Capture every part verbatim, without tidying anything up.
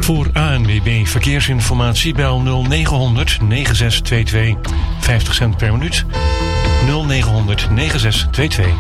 Voor A N W B Verkeersinformatie bel nul negen honderd negen zes twee twee. vijftig cent per minuut. nul negen honderd negen zes twee twee.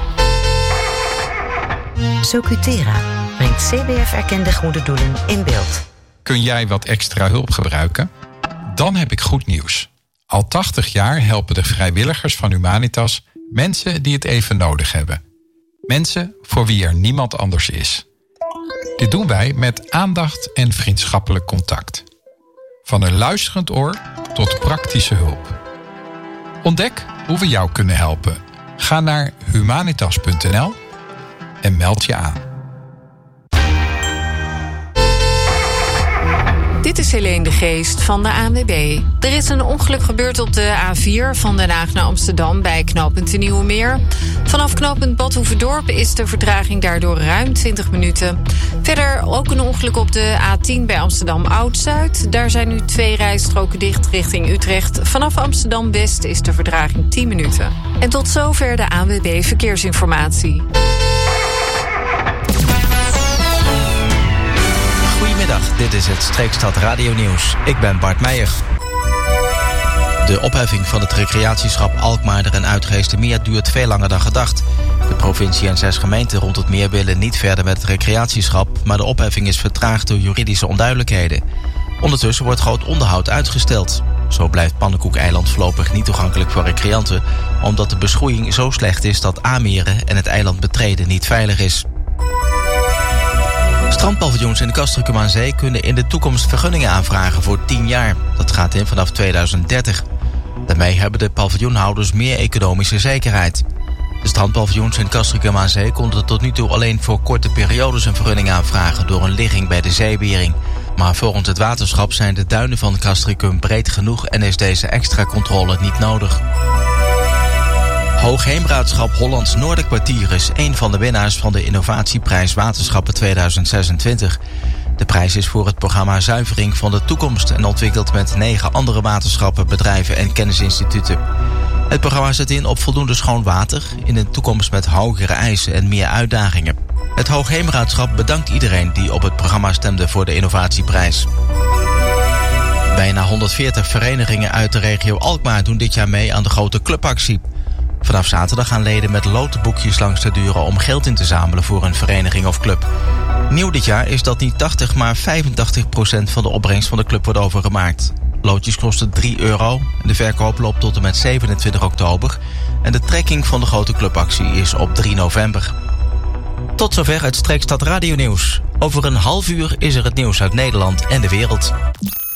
Socutera brengt C B F-erkende goede doelen in beeld. Kun jij wat extra hulp gebruiken? Dan heb ik goed nieuws. Al tachtig jaar helpen de vrijwilligers van Humanitas mensen die het even nodig hebben. Mensen voor wie er niemand anders is. Dit doen wij met aandacht en vriendschappelijk contact. Van een luisterend oor tot praktische hulp. Ontdek hoe we jou kunnen helpen. Ga naar humanitas punt n l en meld je aan. Dit is Helene de Geest van de A N W B. Er is een ongeluk gebeurd op de A vier van Den Haag naar Amsterdam bij knooppunt de Nieuwe Meer. Vanaf knooppunt Bad Hoeverdorp is de vertraging daardoor ruim twintig minuten. Verder ook een ongeluk op de A tien bij Amsterdam Oud-Zuid. Daar zijn nu twee rijstroken dicht richting Utrecht. Vanaf Amsterdam West is de vertraging tien minuten. En tot zover de A N W B Verkeersinformatie. Goedemiddag, dit is het Streekstad Radio Nieuws. Ik ben Bart Meijer. De opheffing van het recreatieschap Alkmaar en Uitgeestermeer duurt veel langer dan gedacht. De provincie en zes gemeenten rond het meer willen niet verder met het recreatieschap, maar de opheffing is vertraagd door juridische onduidelijkheden. Ondertussen wordt groot onderhoud uitgesteld. Zo blijft Pannenkoek-eiland voorlopig niet toegankelijk voor recreanten, omdat de beschroeiing zo slecht is dat aanmeren en het eiland betreden niet veilig is. Strandpaviljoens in de Castricum aan Zee kunnen in de toekomst vergunningen aanvragen voor tien jaar. Dat gaat in vanaf tweeduizend dertig. Daarmee hebben de paviljoenhouders meer economische zekerheid. De strandpaviljoens in Castricum aan Zee konden tot nu toe alleen voor korte periodes een vergunning aanvragen door een ligging bij de zeewering. Maar volgens het waterschap zijn de duinen van Castricum breed genoeg en is deze extra controle niet nodig. Hoogheemraadschap Hollands Noorderkwartier is een van de winnaars van de Innovatieprijs Waterschappen tweeduizend zesentwintig. De prijs is voor het programma Zuivering van de Toekomst en ontwikkeld met negen andere waterschappen, bedrijven en kennisinstituten. Het programma zet in op voldoende schoon water in een toekomst met hogere eisen en meer uitdagingen. Het Hoogheemraadschap bedankt iedereen die op het programma stemde voor de Innovatieprijs. Bijna honderdveertig verenigingen uit de regio Alkmaar doen dit jaar mee aan de grote clubactie. Vanaf zaterdag gaan leden met lotenboekjes langs de deuren om geld in te zamelen voor een vereniging of club. Nieuw dit jaar is dat niet tachtig, maar vijfentachtig procent van de opbrengst van de club wordt overgemaakt. Loodjes kosten drie euro. De verkoop loopt tot en met zevenentwintig oktober. En de trekking van de grote clubactie is op drie november. Tot zover het Streekstad Radio Nieuws. Over een half uur is er het nieuws uit Nederland en de wereld.